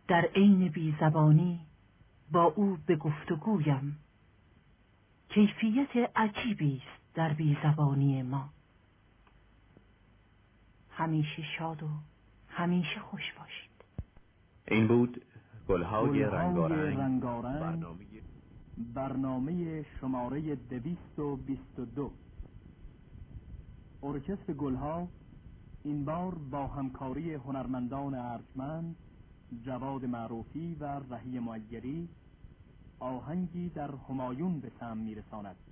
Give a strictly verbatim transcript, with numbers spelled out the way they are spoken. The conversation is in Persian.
در عین بیزبانی با او به گفتگویم. کیفیت عجیبی است در بیزبانی ما. همیشه شاد و همیشه خوش باشید. این بود گلهای رنگارنگ، رنگارنگ برنامه برنامه شماره دویست و بیست و دو. ارکستر گلها این بار با همکاری هنرمندان ارجمند جواد معروفی و رهی معیری آهنگی در همایون به سمع میرساند.